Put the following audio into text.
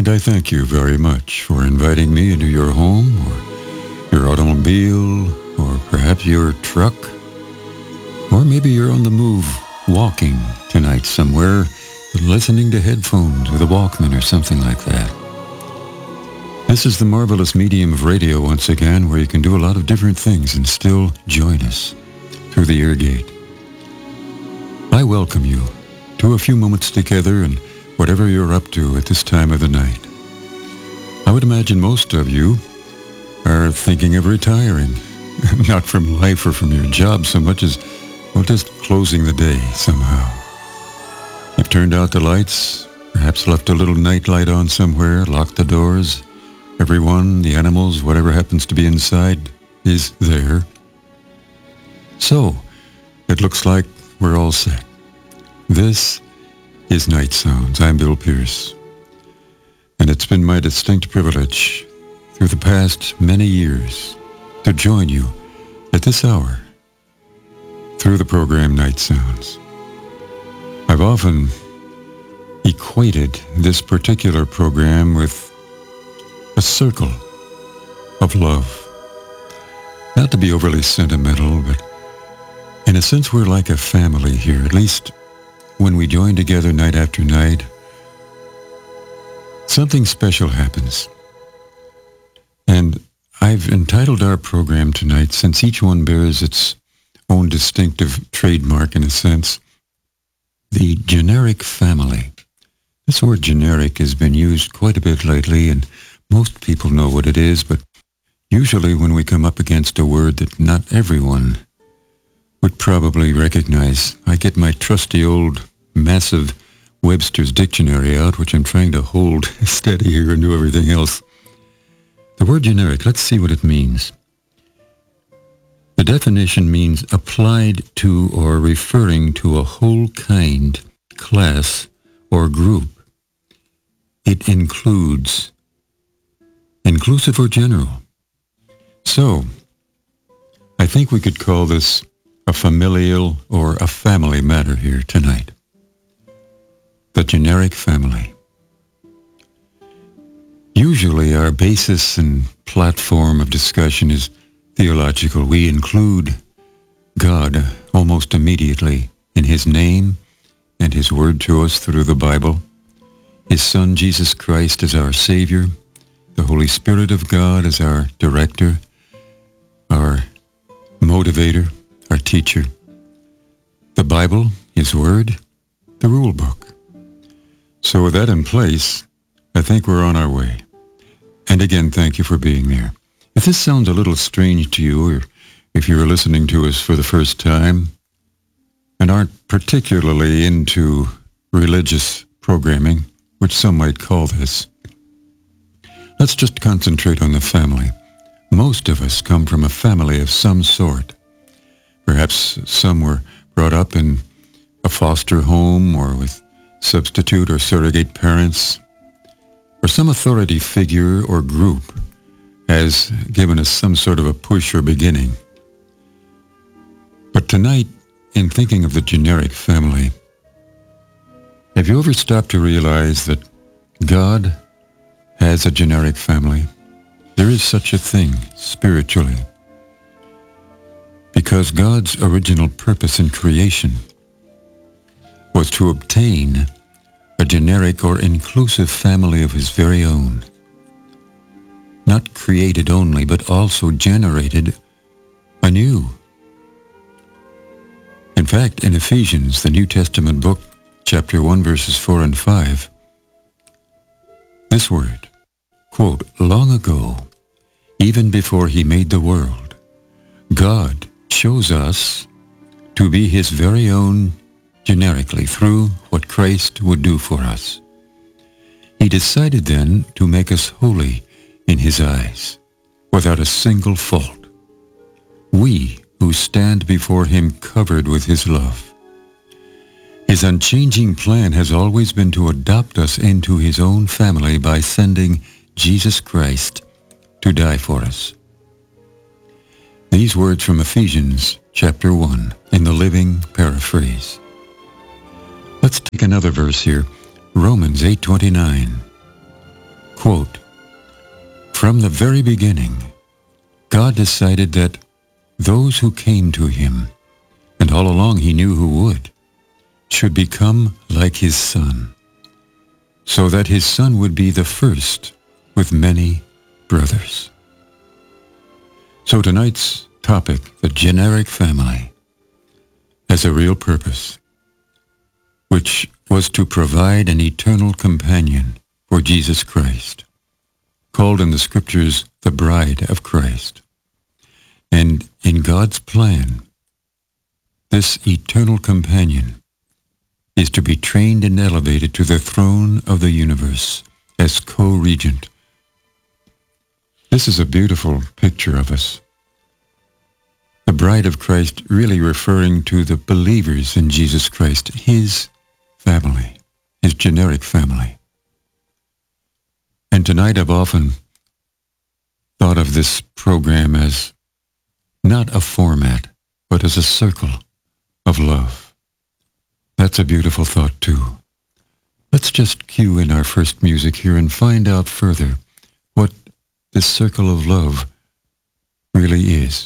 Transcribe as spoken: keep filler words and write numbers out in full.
And I thank you very much for inviting me into your home, or your automobile, or perhaps your truck. Or maybe you're on the move, walking tonight somewhere, listening to headphones with a Walkman or something like that. This is the marvelous medium of radio once again, where you can do a lot of different things and still join us through the ear gate. I welcome you to a few moments together and whatever you're up to at this time of the night. I would imagine most of you are thinking of retiring, not from life or from your job so much as, well, just closing the day somehow. You've turned out the lights, perhaps left a little night light on somewhere, locked the doors. Everyone, the animals, whatever happens to be inside is there. So, it looks like we're all set. This is Night Sounds. I'm Bill Pierce. And it's been my distinct privilege through the past many years to join you at this hour through the program Night Sounds. I've often equated this particular program with a circle of love. Not to be overly sentimental, but in a sense we're like a family here, at least when we join together night after night. Something special happens. And I've entitled our program tonight, since each one bears its own distinctive trademark in a sense, the generic family. This word generic has been used quite a bit lately, and most people know what it is, but usually when we come up against a word that not everyone would probably recognize, I get my trusty old massive Webster's Dictionary out, which I'm trying to hold steady here and do everything else. The word generic, let's see what it means. The definition means applied to or referring to a whole kind, class, or group. It includes, inclusive or general. So, I think we could call this a familial or a family matter here tonight. The generic family. Usually our basis and platform of discussion is theological. We include God almost immediately in His name and His word to us through the Bible. His Son, Jesus Christ, as our Savior. The Holy Spirit of God as our director, our motivator, our teacher. The Bible, His Word, the rule book. So with that in place, I think we're on our way. And again, thank you for being there. If this sounds a little strange to you, or if you're listening to us for the first time and aren't particularly into religious programming, which some might call this, let's just concentrate on the family. Most of us come from a family of some sort. Perhaps some were brought up in a foster home or with substitute or surrogate parents, or some authority figure or group has given us some sort of a push or beginning. But tonight, in thinking of the generic family, have you ever stopped to realize that God has a generic family? There is such a thing spiritually. Because God's original purpose in creation was to obtain a generic or inclusive family of His very own. Not created only, but also generated anew. In fact, in Ephesians, the New Testament book, chapter one, verses four and five, this word, quote, long ago, even before He made the world, God chose us to be His very own generically through what Christ would do for us. He decided then to make us holy in His eyes, without a single fault. We who stand before Him covered with His love. His unchanging plan has always been to adopt us into His own family by sending Jesus Christ to die for us. These words from Ephesians chapter one in the Living Paraphrase. Let's take another verse here, Romans eight twenty-nine. Quote, "From the very beginning, God decided that those who came to him, and all along he knew who would, should become like his Son, so that his Son would be the first with many brothers." So tonight's topic, the generic family, has a real purpose, which was to provide an eternal companion for Jesus Christ, called in the Scriptures the bride of Christ. And in God's plan, this eternal companion is to be trained and elevated to the throne of the universe as co-regent. This is a beautiful picture of us. The bride of Christ really referring to the believers in Jesus Christ, his family, his generic family. And tonight I've often thought of this program as not a format, but as a circle of love. That's a beautiful thought too. Let's just cue in our first music here and find out further what this circle of love really is.